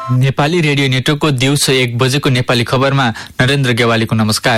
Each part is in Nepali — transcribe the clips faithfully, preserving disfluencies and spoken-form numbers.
नेपाली रेडियो नेटवर्कको दिउँसो एक बजेको नेपाली खबरमा नरेन्द्र गेवालीको नमस्कार।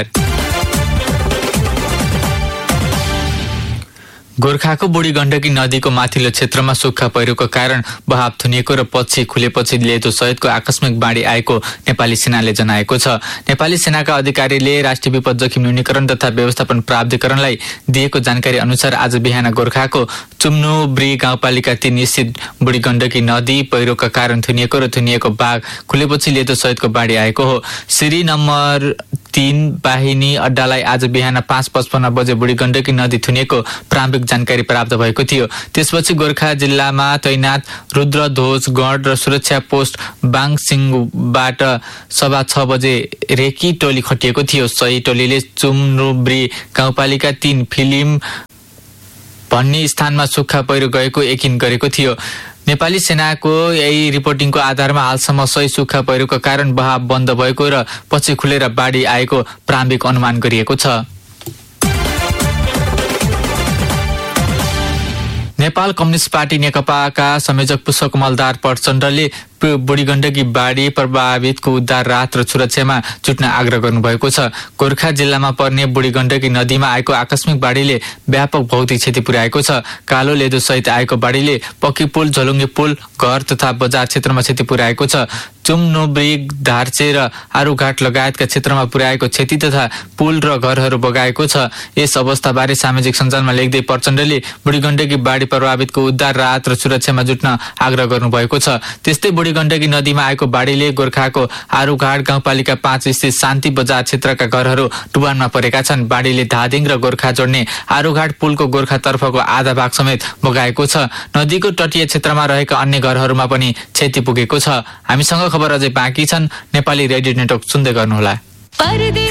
गोर्खाको बुढी गण्डकी नदीको माथिल्लो क्षेत्रमा सुक्खा पहिरोको कारण बहाव थुनिएको र पछि खुलेपछि लेदो सहितको आकस्मिक बाढी आएको नेपाली सेनाले जनाएको छ। नेपाली सेनाका अधिकारीले राष्ट्रिय विपद जोखिम न्यूनीकरण तथा व्यवस्थापन प्राधिकरणलाई दिएको जानकारी अनुसार आज बिहान गोर्खाको चुम्नुब्री गाउँपालिका तीन स्थित बुढी गण्डकी नदी पहिरोका कारण थुनिएको र थुनिएको बाघ खुलेपछि लेदो सहितको बाढी आएको हो। श्री नम्बर तीन बाहिनी अड्डालाई आज बिहान पाँच पचपन्न बजे बुढी गण्डकी नदी थुनिएको प्रारम्भिक जानकारी प्राप्त भएको थियो। त्यसपछि गोर्खा जिल्लामा तैनात रुद्रध्वज गढ र सुरक्षा पोस्ट बाङसिङबाट सभा छ बजे रेकी टोली खटिएको थियो। सही टोलीले चुम्नुब्री गाउँपालिका तीन फिल्म भन्ने स्थानमा सुक्खा पहिरो गएको यकिन गरेको थियो। नेपाली सेनाको यही रिपोर्टिङको आधारमा हालसम्म सही सुक्खा पहिरोको कारण बहाव बन्द भएको र पछि खुलेर बाढी आएको प्रारम्भिक अनुमान गरिएको छ। नेपाल कम्युनिस्ट पार्टी नेकपाका संयोजक पुष्पकमल दाहाल प्रचण्डले बुढी गण्डकी बाढी प्रभावितको उद्धार राहत र सुरक्षामा जुट्न आग्रह गर्नुभएको छ। गोर्खा जिल्लामा पर्ने बुढी गण्डकी नदीमा आएको आकस्मिक बाढीले व्यापक भौतिक क्षति पुर्याएको छ। कालो लेदो सहित आएको बाढीले पक्की पुल, झलुङ्गे पुल, घर तथा बजार क्षेत्रमा क्षति पुर्याएको छ। चुम्नुब्री, धार्चे र आरुघाट लगायतका क्षेत्रमा पुर्याएको क्षति तथा पुल र घरहरू बगाएको छ। यस अवस्थाबारे सामाजिक सञ्जालमा लेख्दै प्रचण्डले बुढी गण्डकी बाढी प्रभावितको उद्धार राहत र सुरक्षामा जुट्न आग्रह गर्नुभएको छ। त्यस्तै बुढी गण्डकी नदीमा आएको बाढीले गोर्खाको आरुघाट गाउँपालिका पाँच स्थित शान्ति बजार क्षेत्रका घरहरू डुबानमा परेका छन्। बाढीले धादिङ र गोर्खा जोड्ने आरुघाट पुलको गोर्खातर्फको आधा भाग समेत बगाएको छ। नदीको तटीय क्षेत्रमा रहेका अन्य घरहरूमा पनि क्षति पुगेको छ। हामीसँग खबर अझै बाँकी छन्। नेपाली रेडियो नेटवर्क सुन्दै गर्नुहोला।